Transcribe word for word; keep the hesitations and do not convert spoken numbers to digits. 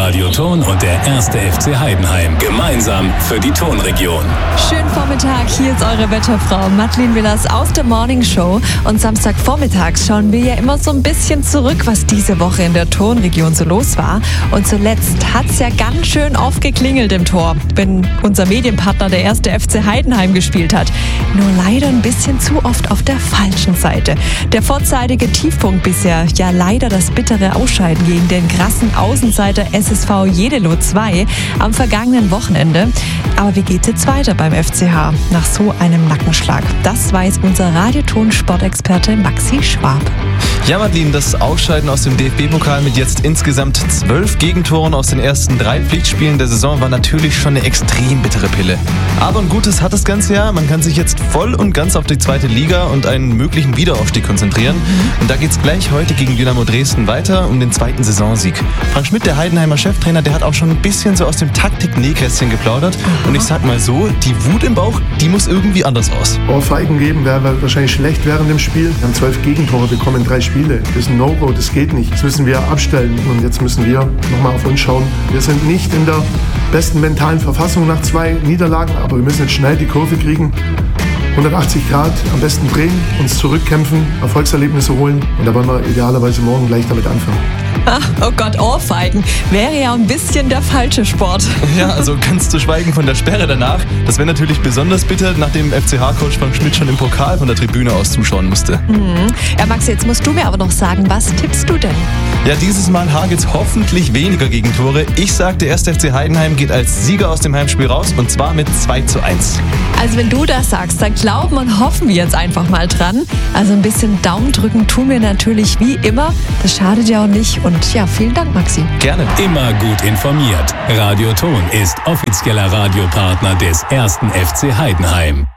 Radio Thon und der erste F C Heidenheim. Gemeinsam für die Thonregion. Schönen Vormittag, hier ist eure Wetterfrau Madeleine Willers aus der Morning Show. Und Samstagvormittags schauen wir ja immer so ein bisschen zurück, was diese Woche in der Thonregion so los war. Und zuletzt hat es ja ganz schön oft geklingelt im Tor, wenn unser Medienpartner der erste F C Heidenheim gespielt hat. Nur leider ein bisschen zu oft auf der falschen Seite. Der vorzeitige Tiefpunkt bisher, ja leider das bittere Ausscheiden gegen den krassen Außenseiter S S V Jeddelo zwei am vergangenen Wochenende. Aber wie geht's jetzt weiter beim F C H nach so einem Nackenschlag? Das weiß unser Radioton-Sportexperte Maxi Schwab. Ja, Madeleine, das Ausscheiden aus dem D F B-Pokal mit jetzt insgesamt zwölf Gegentoren aus den ersten drei Pflichtspielen der Saison war natürlich schon eine extrem bittere Pille. Aber ein Gutes hat das Ganze ja. Man kann sich jetzt voll und ganz auf die zweite Liga und einen möglichen Wiederaufstieg konzentrieren. Und da geht's gleich heute gegen Dynamo Dresden weiter um den zweiten Saisonsieg. Frank Schmidt, der Heidenheimer Cheftrainer, der hat auch schon ein bisschen so aus dem Taktik-Nähkästchen geplaudert. Und ich sag mal so, die Wut im Bauch, die muss irgendwie anders aus. Ohrfeigen geben wäre wahrscheinlich schlecht während dem Spiel. Wir haben zwölf Gegentore bekommen, drei Spiele. Das ist ein No-Go, das geht nicht. Das müssen wir abstellen. Und jetzt müssen wir nochmal auf uns schauen. Wir sind nicht in der besten mentalen Verfassung nach zwei Niederlagen, aber wir müssen jetzt schnell die Kurve kriegen. hundertachtzig Grad, am besten drehen, uns zurückkämpfen, Erfolgserlebnisse holen. Und da wollen wir idealerweise morgen gleich damit anfangen. Ach, oh Gott, Ohrfeigen wäre ja ein bisschen der falsche Sport. Ja, also ganz zu schweigen von der Sperre danach. Das wäre natürlich besonders bitter, nachdem F C H-Coach Frank Schmidt schon im Pokal von der Tribüne aus zuschauen musste. Mhm. Ja, Max, jetzt musst du mir aber noch sagen, was tippst du denn? Ja, dieses Mal hagelt's hoffentlich weniger Gegentore. Ich sag, der erste F C Heidenheim geht als Sieger aus dem Heimspiel raus und zwar mit zwei zu eins. Also wenn du das sagst, dann glauben und hoffen wir jetzt einfach mal dran. Also ein bisschen Daumen drücken tun wir natürlich wie immer. Das schadet ja auch nicht. Und ja, vielen Dank, Maxi. Gerne. Immer gut informiert. Radio Thon ist offizieller Radiopartner des ersten F C Heidenheim.